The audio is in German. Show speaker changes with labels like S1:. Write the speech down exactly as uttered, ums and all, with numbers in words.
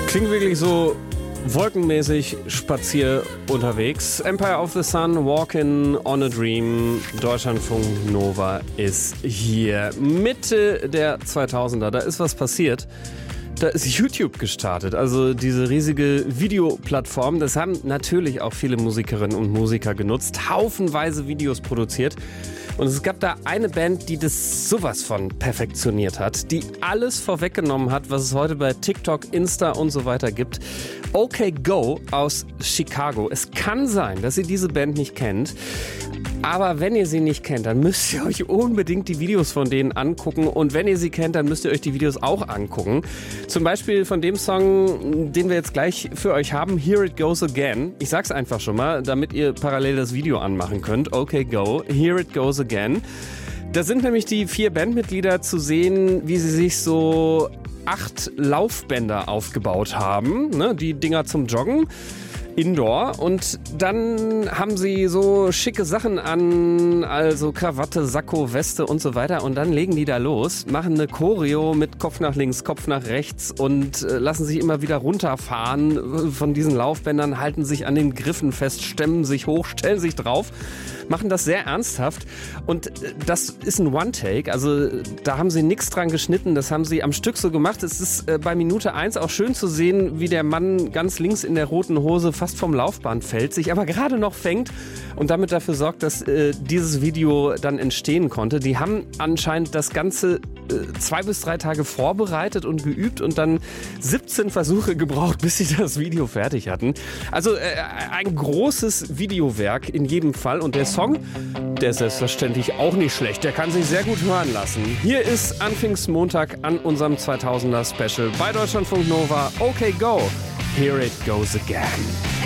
S1: Klingt wirklich so wolkenmäßig spazier unterwegs. Empire of the Sun, Walkin' on a Dream, Deutschlandfunk Nova ist hier. Mitte der zweitausender, da ist was passiert. Da ist YouTube gestartet, also diese riesige Videoplattform. Das haben natürlich auch viele Musikerinnen und Musiker genutzt, haufenweise Videos produziert. Und es gab da eine Band, die das sowas von perfektioniert hat, die alles vorweggenommen hat, was es heute bei TikTok, Insta und so weiter gibt. OK Go aus Chicago. Es kann sein, dass ihr diese Band nicht kennt. Aber wenn ihr sie nicht kennt, dann müsst ihr euch unbedingt die Videos von denen angucken. Und wenn ihr sie kennt, dann müsst ihr euch die Videos auch angucken. Zum Beispiel von dem Song, den wir jetzt gleich für euch haben, Here It Goes Again. Ich sag's einfach schon mal, damit ihr parallel das Video anmachen könnt. OK Go, Here It Goes Again. Da sind nämlich die vier Bandmitglieder zu sehen, wie sie sich so acht Laufbänder aufgebaut haben. Ne, die Dinger zum Joggen. Indoor, und dann haben sie so schicke Sachen an, also Krawatte, Sakko, Weste und so weiter, und dann legen die da los, machen eine Choreo mit Kopf nach links, Kopf nach rechts und äh, lassen sich immer wieder runterfahren von diesen Laufbändern, halten sich an den Griffen fest, stemmen sich hoch, stellen sich drauf, machen das sehr ernsthaft, und das ist ein One-Take, also da haben sie nichts dran geschnitten, das haben sie am Stück so gemacht. Es ist äh, bei Minute eins auch schön zu sehen, wie der Mann ganz links in der roten Hose fast vom Laufband fällt, sich aber gerade noch fängt und damit dafür sorgt, dass äh, dieses Video dann entstehen konnte. Die haben anscheinend das Ganze äh, zwei bis drei Tage vorbereitet und geübt und dann siebzehn Versuche gebraucht, bis sie das Video fertig hatten. Also äh, ein großes Videowerk in jedem Fall, und der Song, der ist selbstverständlich auch nicht schlecht. Der kann sich sehr gut hören lassen. Hier ist an Pfingstmontag an unserem zweitausender Special bei Deutschlandfunk Nova. OK Go, Here It Goes Again.